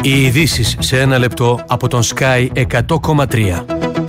Οι ειδήσεις σε ένα λεπτό από τον Sky 100,3.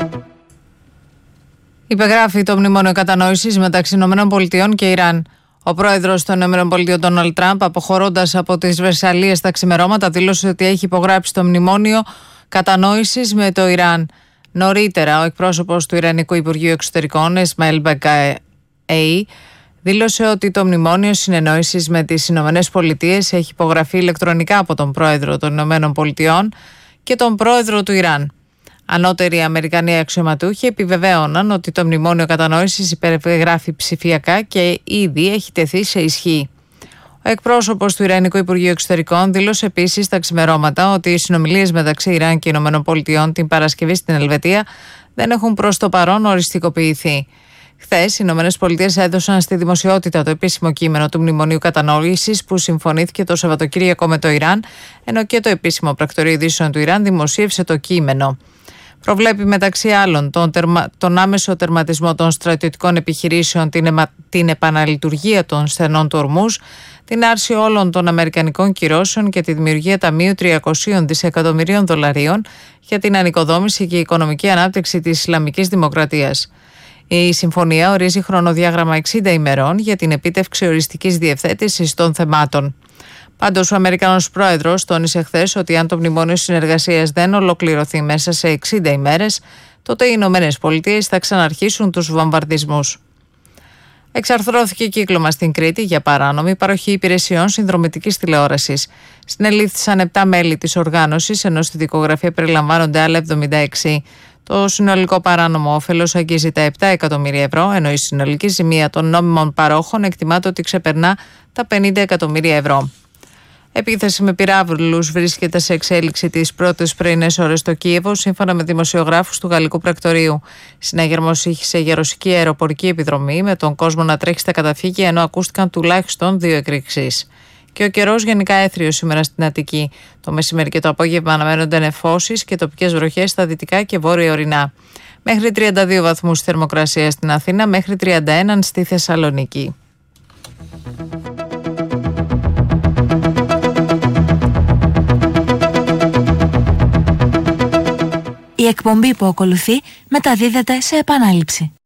Υπεγράφει το μνημόνιο κατανόησης μεταξύ ΗΠΑ και Ιράν. Ο πρόεδρος των ΗΠΑ, Ντόναλντ Τραμπ, αποχωρώντας από τις Βερσαλλίες τα ξημερώματα, δήλωσε ότι έχει υπογράψει το μνημόνιο κατανόησης με το Ιράν. Νωρίτερα, ο εκπρόσωπος του Ιρανικού Υπουργείου Εξωτερικών, Ισμαήλ Μπαγκάη, δήλωσε ότι το μνημόνιο συνεννόησης με τις ΗΠΑ έχει υπογραφεί ηλεκτρονικά από τον πρόεδρο των ΗΠΑ και τον πρόεδρο του Ιράν. Ανώτεροι Αμερικανοί αξιωματούχοι επιβεβαίωναν ότι το μνημόνιο κατανόησης υπεγράφει ψηφιακά και ήδη έχει τεθεί σε ισχύ. Ο εκπρόσωπος του Ιρανικού Υπουργείου Εξωτερικών δήλωσε επίσης τα ξημερώματα ότι οι συνομιλίες μεταξύ Ιράν και ΗΠΑ την Παρασκευή στην Ελβετία δεν έχουν προς το παρόν οριστικοποιηθεί. Χθες, οι ΗΠΑ έδωσαν στη δημοσιότητα το επίσημο κείμενο του Μνημονίου Κατανόησης που συμφωνήθηκε το Σαββατοκύριακο με το Ιράν, ενώ και το επίσημο πρακτορείο ειδήσεων του Ιράν δημοσίευσε το κείμενο. Προβλέπει μεταξύ άλλων τον άμεσο τερματισμό των στρατιωτικών επιχειρήσεων, την επαναλειτουργία των στενών του Ορμούζ, την άρση όλων των αμερικανικών κυρώσεων και τη δημιουργία ταμείου $300 δισεκατομμυρίων για την ανοικοδόμηση και οικονομική ανάπτυξη της Ισλαμικής Δημοκρατίας. Η συμφωνία ορίζει χρονοδιάγραμμα 60 ημερών για την επίτευξη οριστικής διευθέτησης των θεμάτων. Πάντως, ο Αμερικανός πρόεδρος τόνισε χθες ότι αν το μνημόνιο συνεργασίας δεν ολοκληρωθεί μέσα σε 60 ημέρες, τότε οι ΗΠΑ θα ξαναρχίσουν τους βομβαρδισμούς. Εξαρθρώθηκε κύκλωμα στην Κρήτη για παράνομη παροχή υπηρεσιών συνδρομητικής τηλεόρασης. Συνελήφθησαν 7 μέλη της οργάνωσης, ενώ στη δικογραφία περιλαμβάνονται άλλα 76. Το συνολικό παράνομο όφελος αγγίζει τα 7 εκατομμύρια ευρώ, ενώ η συνολική ζημία των νόμιμων παρόχων εκτιμάται ότι ξεπερνά τα 50 εκατομμύρια ευρώ. Επίθεση με πυράβλους βρίσκεται σε εξέλιξη τις πρώτες πρωινές ώρες στο Κίεβο, σύμφωνα με δημοσιογράφους του Γαλλικού Πρακτορείου. Συναγερμός είχε σε ρωσική αεροπορική επιδρομή, με τον κόσμο να τρέχει στα καταφύγια, ενώ ακούστηκαν τουλάχιστον 2 εκρήξεις. Και ο καιρός γενικά έθριος σήμερα στην Αττική. Το μεσημέρι και το απόγευμα αναμένονται νεφώσεις και τοπικές βροχές στα δυτικά και βόρεια ορεινά. Μέχρι 32 βαθμούς θερμοκρασία στην Αθήνα, μέχρι 31 στη Θεσσαλονίκη. Η εκπομπή που ακολουθεί μεταδίδεται σε επανάληψη.